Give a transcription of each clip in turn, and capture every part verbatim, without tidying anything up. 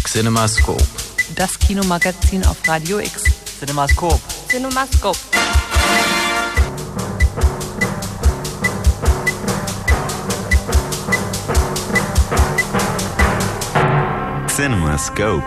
CinemaScope. Das Kinomagazin auf Radio X. CinemaScope. CinemaScope. CinemaScope.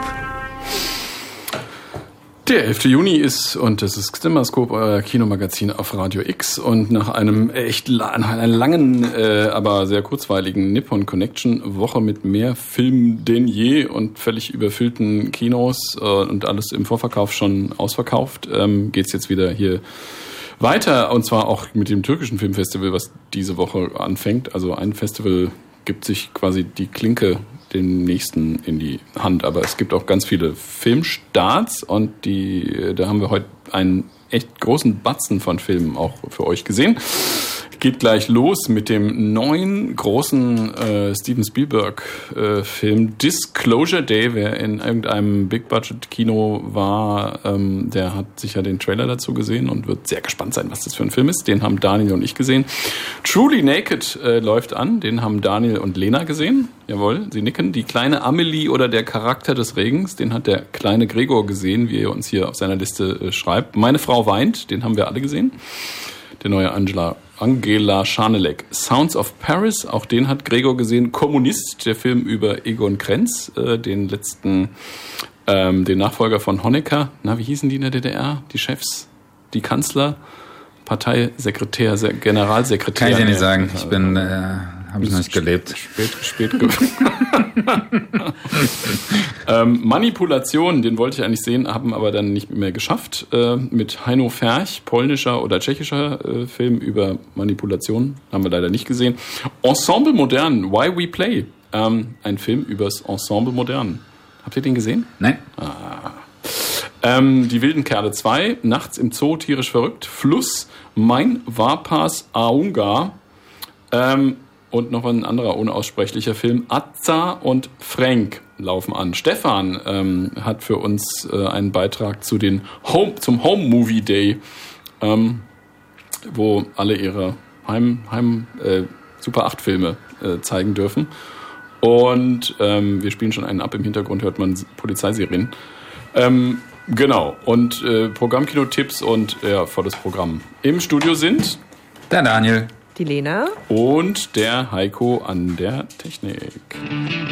Der elfte Juni ist, und das ist CinemaScope, euer Kinomagazin auf Radio X. Und nach einem echt nach einer langen, äh, aber sehr kurzweiligen Nippon Connection Woche mit mehr Filmen denn je und völlig überfüllten Kinos äh, und alles im Vorverkauf schon ausverkauft, ähm, geht's jetzt wieder hier weiter. Und zwar auch mit dem türkischen Filmfestival, was diese Woche anfängt. Also ein Festival gibt sich quasi die Klinke dem nächsten in die Hand. Aber es gibt auch ganz viele Filmstarts und die, da haben wir heute einen echt großen Batzen von Filmen auch für euch gesehen. Geht gleich los mit dem neuen großen äh, Steven Spielberg äh, Film Disclosure Day. Wer in irgendeinem Big-Budget-Kino war, ähm, der hat sicher den Trailer dazu gesehen und wird sehr gespannt sein, was das für ein Film ist. Den haben Daniel und ich gesehen. Truly Naked äh, läuft an. Den haben Daniel und Lena gesehen. Jawohl, sie nicken. Die kleine Amelie oder der Charakter des Regens, den hat der kleine Gregor gesehen, wie er uns hier auf seiner Liste äh, schreibt. Meine Frau weint, den haben wir alle gesehen. Der neue Angela Angela Schanelek. Sounds of Paris, auch den hat Gregor gesehen. Kommunist, der Film über Egon Krenz, äh, den letzten, ähm, den Nachfolger von Honecker. Na, wie hießen die in der D D R? Die Chefs, die Kanzler, Parteisekretär, Generalsekretär. Kann ich dir nicht sagen. Ich bin, äh, habe ich noch nicht gelebt. Spät, spät. Ge- ähm, Manipulation, den wollte ich eigentlich sehen, haben aber dann nicht mehr geschafft. Äh, mit Heino Ferch, polnischer oder tschechischer äh, Film über Manipulation, haben wir leider nicht gesehen. Ensemble Modern, Why We Play, ähm, ein Film übers Ensemble Modern. Habt ihr den gesehen? Nein. Ah. Ähm, die wilden Kerle zwei, Nachts im Zoo, tierisch verrückt, Fluss, Mein Vapas Aunga, ähm, und noch ein anderer unaussprechlicher Film, Azza und Frank laufen an. Stefan ähm, hat für uns äh, einen Beitrag zu den Home, zum Home Movie Day, ähm, wo alle ihre Heim, Heim äh, Super acht Filme äh, zeigen dürfen. Und ähm, wir spielen schon einen ab, im Hintergrund hört man Polizeiserien. Ähm, genau, und äh, Programmkino-Tipps und ja, volles Programm. Im Studio sind Der Daniel. Die Lena. Und der Heiko an der Technik.